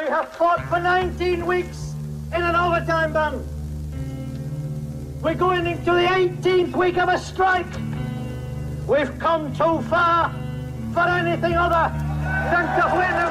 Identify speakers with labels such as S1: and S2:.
S1: We have fought for 19 weeks in an overtime ban. We're going into the 18th week of a strike. We've come too far for anything other than to win a